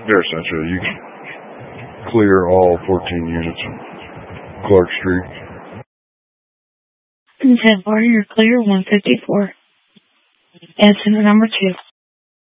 There, Central. You can clear all 14 units from Clark Street. 10-4, you're clear, 154. Incident number 2.